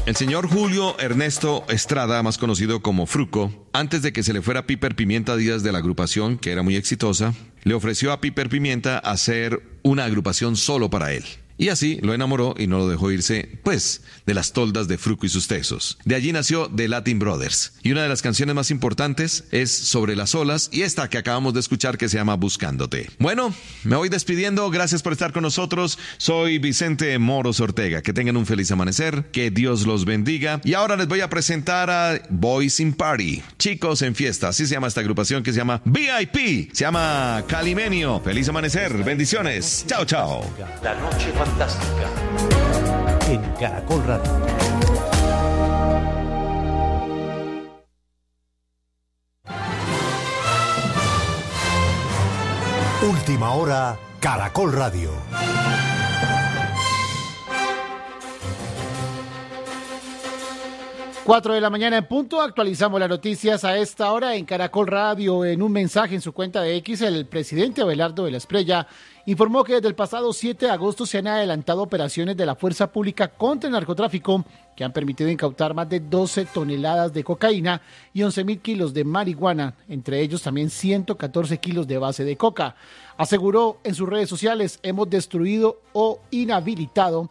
El señor Julio Ernesto Estrada, más conocido como Fruco, antes de que se le fuera Piper Pimienta Díaz de la agrupación, que era muy exitosa, le ofreció a Piper Pimienta hacer una agrupación solo para él. Y así lo enamoró y no lo dejó irse, pues, de las toldas de Fruco y sus tesos. De allí nació The Latin Brothers. Y una de las canciones más importantes es Sobre las olas y esta que acabamos de escuchar que se llama Buscándote. Bueno, me voy despidiendo. Gracias por estar con nosotros. Soy Vicente Moros Ortega. Que tengan un feliz amanecer. Que Dios los bendiga. Y ahora les voy a presentar a Boys in Party. Chicos en fiesta. Así se llama esta agrupación que se llama VIP. Se llama Calimenio. Feliz amanecer. Bendiciones. Chao, chao. La noche fantástica en Caracol Radio. Última hora, Caracol Radio. Cuatro de la mañana en punto, actualizamos las noticias a esta hora en Caracol Radio. En un mensaje en su cuenta de X, el presidente Abelardo de la Espriella informó que desde el pasado 7 de agosto se han adelantado operaciones de la Fuerza Pública contra el narcotráfico que han permitido incautar más de 12 toneladas de cocaína y 11.000 kilos de marihuana, entre ellos también 114 kilos de base de coca. Aseguró en sus redes sociales: hemos destruido o inhabilitado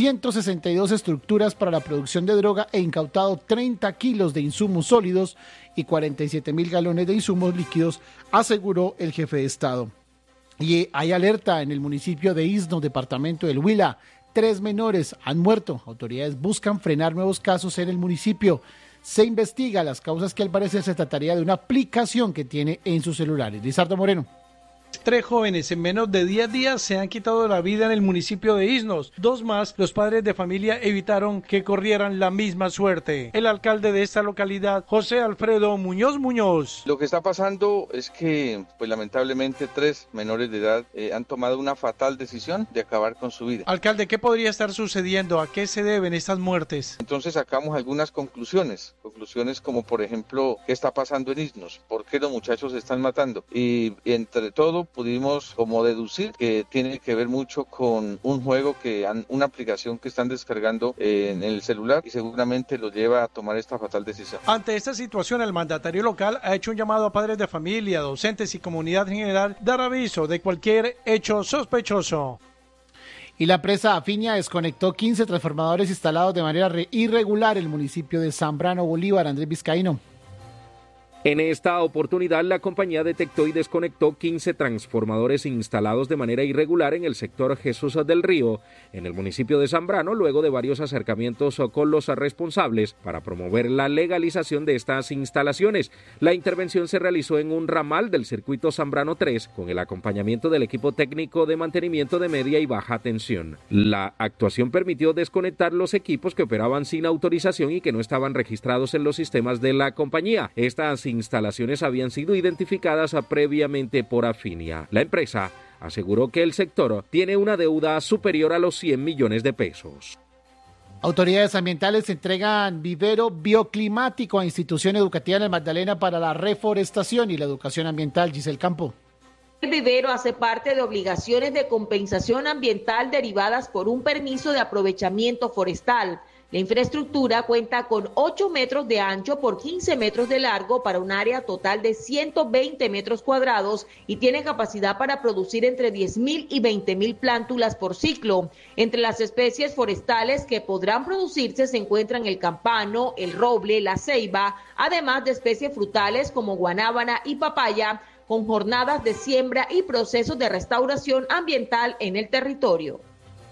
162 estructuras para la producción de droga e incautado 30 kilos de insumos sólidos y 47.000 galones de insumos líquidos, aseguró el jefe de Estado. Y hay alerta en el municipio de Isno, departamento del Huila. 3 menores han muerto. Autoridades buscan frenar nuevos casos en el municipio. Se investiga las causas, que al parecer se trataría de una aplicación que tiene en sus celulares. Lizardo Moreno. 3 jóvenes en menos de 10 días se han quitado la vida en el municipio de Isnos. 2 más, los padres de familia evitaron que corrieran la misma suerte. El alcalde de esta localidad, José Alfredo Muñoz. Lo que está pasando es que, pues lamentablemente, 3 menores de edad han tomado una fatal decisión de acabar con su vida. Alcalde, ¿qué podría estar sucediendo? ¿A qué se deben estas muertes? Entonces sacamos algunas conclusiones como por ejemplo, ¿qué está pasando en Isnos? ¿Por qué los muchachos se están matando? Y entre todo pudimos como deducir que tiene que ver mucho con un juego una aplicación que están descargando en el celular y seguramente los lleva a tomar esta fatal decisión. Ante esta situación, el mandatario local ha hecho un llamado a padres de familia, docentes y comunidad en general, dar aviso de cualquier hecho sospechoso. Y la empresa Afinia desconectó 15 transformadores instalados de manera irregular en el municipio de Zambrano Bolívar. Andrés Vizcaíno. En esta oportunidad, la compañía detectó y desconectó 15 transformadores instalados de manera irregular en el sector Jesús del Río, en el municipio de Zambrano, luego de varios acercamientos con los responsables para promover la legalización de estas instalaciones. La intervención se realizó en un ramal del circuito Zambrano 3, con el acompañamiento del equipo técnico de mantenimiento de media y baja tensión. La actuación permitió desconectar los equipos que operaban sin autorización y que no estaban registrados en los sistemas de la compañía. Estas instalaciones habían sido identificadas previamente por Afinia. La empresa aseguró que el sector tiene una deuda superior a los 100 millones de pesos. Autoridades ambientales entregan vivero bioclimático a institución educativa en el Magdalena para la reforestación y la educación ambiental. Giselle Campo. El vivero hace parte de obligaciones de compensación ambiental derivadas por un permiso de aprovechamiento forestal. La infraestructura cuenta con 8 metros de ancho por 15 metros de largo para un área total de 120 metros cuadrados y tiene capacidad para producir entre 10.000 y 20.000 plántulas por ciclo. Entre las especies forestales que podrán producirse se encuentran el campano, el roble, la ceiba, además de especies frutales como guanábana y papaya, con jornadas de siembra y procesos de restauración ambiental en el territorio.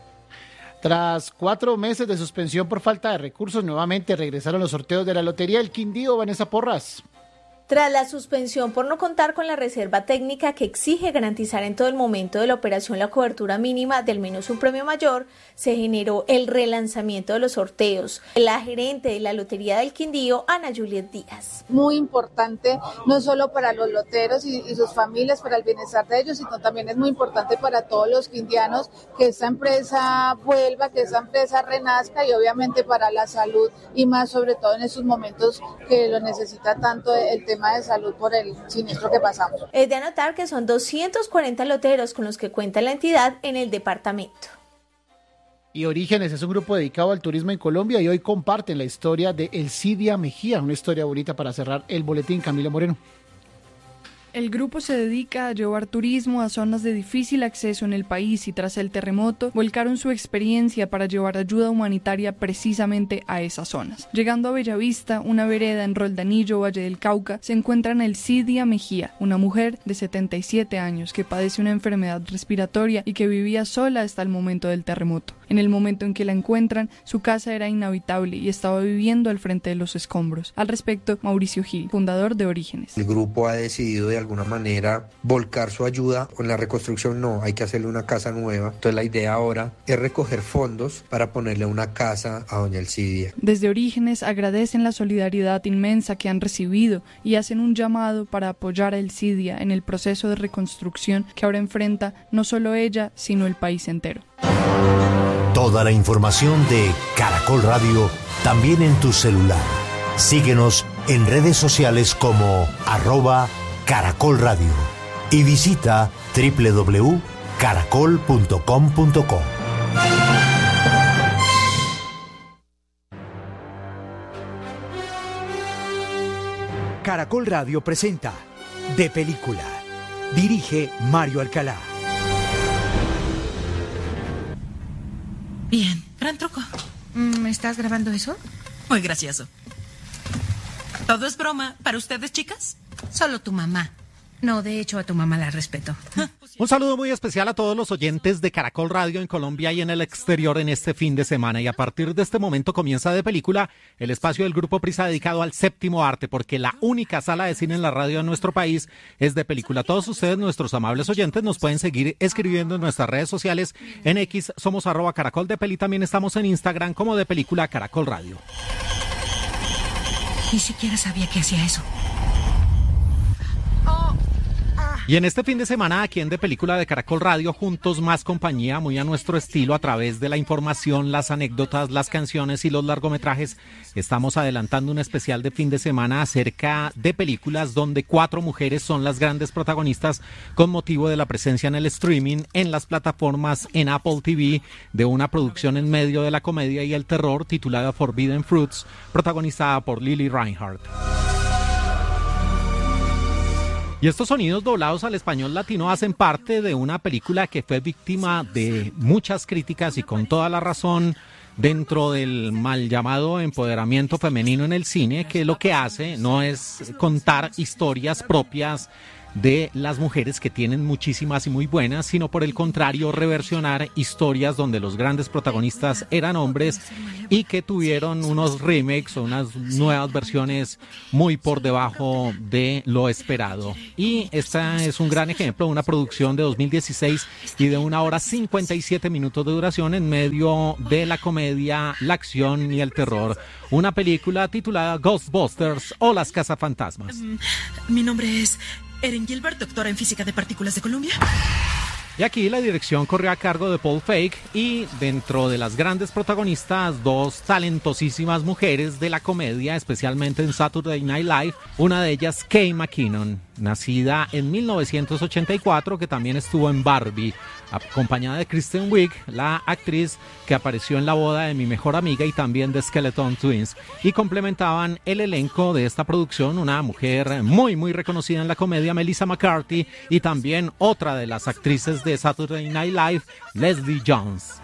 Tras 4 meses de suspensión por falta de recursos, nuevamente regresaron los sorteos de la Lotería del Quindío. Vanessa Porras. Tras la suspensión por no contar con la reserva técnica que exige garantizar en todo el momento de la operación la cobertura mínima del menos un premio mayor, se generó el relanzamiento de los sorteos. La gerente de la Lotería del Quindío, Ana Juliet Díaz. Muy importante, no solo para los loteros y sus familias, para el bienestar de ellos, sino también es muy importante para todos los quindianos que esta empresa vuelva, que esta empresa renazca y obviamente para la salud y más sobre todo en estos momentos que lo necesita tanto el tema de salud por el siniestro que pasamos. Es de anotar que son 240 loteros con los que cuenta la entidad en el departamento. Y Orígenes es un grupo dedicado al turismo en Colombia y hoy comparten la historia de Elcidia Mejía, una historia bonita para cerrar el boletín. Camila Moreno. El grupo se dedica a llevar turismo a zonas de difícil acceso en el país y tras el terremoto volcaron su experiencia para llevar ayuda humanitaria precisamente a esas zonas. Llegando a Bellavista, una vereda en Roldanillo, Valle del Cauca, se encuentran Elcidia Mejía, una mujer de 77 años que padece una enfermedad respiratoria y que vivía sola hasta el momento del terremoto. En el momento en que la encuentran, su casa era inhabitable y estaba viviendo al frente de los escombros. Al respecto, Mauricio Gil, fundador de Orígenes. El grupo ha decidido de alguna manera volcar su ayuda. Con la reconstrucción no, hay que hacerle una casa nueva. Entonces la idea ahora es recoger fondos para ponerle una casa a doña Elcidia. Desde Orígenes agradecen la solidaridad inmensa que han recibido y hacen un llamado para apoyar a Elcidia en el proceso de reconstrucción que ahora enfrenta no solo ella, sino el país entero. Toda la información de Caracol Radio también en tu celular. Síguenos en redes sociales como @Caracol Radio y visita www.caracol.com.co. Caracol Radio presenta De Película. Dirige Mario Alcalá. Bien, gran truco. ¿Estás grabando eso? Muy gracioso. ¿Todo es broma para ustedes, chicas? Solo tu mamá. No, de hecho, a tu mamá la respeto. Un saludo muy especial a todos los oyentes de Caracol Radio en Colombia y en el exterior en este fin de semana. Y a partir de este momento comienza De Película, el espacio del Grupo Prisa dedicado al séptimo arte, porque la única sala de cine en la radio en nuestro país es De Película. Todos ustedes, nuestros amables oyentes, nos pueden seguir escribiendo en nuestras redes sociales. En X somos @CaracolDePeli. También estamos en Instagram como De Película Caracol Radio. Ni siquiera sabía que hacía eso. Y en este fin de semana, aquí en De Película de Caracol Radio, juntos más compañía, muy a nuestro estilo, a través de la información, las anécdotas, las canciones y los largometrajes, estamos adelantando un especial de fin de semana acerca de películas donde 4 mujeres son las grandes protagonistas con motivo de la presencia en el streaming, en las plataformas, en Apple TV, de una producción en medio de la comedia y el terror titulada Forbidden Fruits, protagonizada por Lily Reinhardt. Y estos sonidos doblados al español latino hacen parte de una película que fue víctima de muchas críticas y con toda la razón dentro del mal llamado empoderamiento femenino en el cine, que lo que hace no es contar historias propias de las mujeres, que tienen muchísimas y muy buenas, sino por el contrario reversionar historias donde los grandes protagonistas eran hombres y que tuvieron unos remakes o unas nuevas versiones muy por debajo de lo esperado. Y esta es un gran ejemplo de una producción de 2016 y de 1 hora 57 minutos de duración en medio de la comedia, la acción y el terror. Una película titulada Ghostbusters o Las Cazafantasmas. Mi nombre es Erin Gilbert, doctora en física de partículas de Columbia. Y aquí la dirección corrió a cargo de Paul Feig y dentro de las grandes protagonistas, 2 talentosísimas mujeres de la comedia, especialmente en Saturday Night Live. Una de ellas, Kate McKinnon, nacida en 1984, que también estuvo en Barbie, acompañada de Kristen Wiig, la actriz que apareció en La boda de mi mejor amiga y también de Skeleton Twins, y complementaban el elenco de esta producción una mujer muy muy reconocida en la comedia, Melissa McCarthy, y también otra de las actrices de Saturday Night Live, Leslie Jones.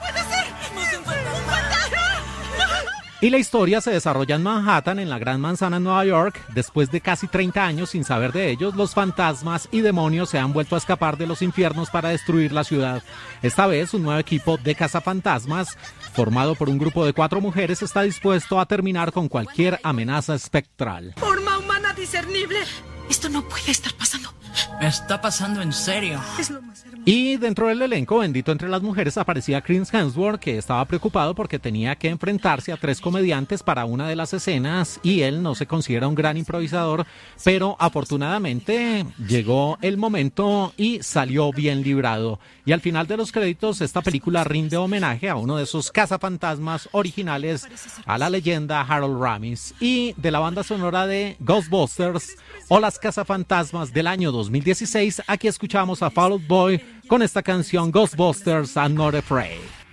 Y la historia se desarrolla en Manhattan, en la Gran Manzana en Nueva York. Después de casi 30 años sin saber de ellos, los fantasmas y demonios se han vuelto a escapar de los infiernos para destruir la ciudad. Esta vez, un nuevo equipo de cazafantasmas, formado por un grupo de 4 mujeres, está dispuesto a terminar con cualquier amenaza espectral. Forma humana discernible. Esto no puede estar pasando. Está pasando en serio. Es lo más hermoso. Y dentro del elenco, bendito entre las mujeres, aparecía Chris Hemsworth, que estaba preocupado porque tenía que enfrentarse a 3 comediantes para una de las escenas y él no se considera un gran improvisador, pero afortunadamente llegó el momento y salió bien librado. Y al final de los créditos, esta película rinde homenaje a uno de esos cazafantasmas originales, a la leyenda Harold Ramis. Y de la banda sonora de Ghostbusters o Las Cazafantasmas del año 2016, aquí escuchamos a Fall Out Boy con esta canción Ghostbusters I'm Not Afraid.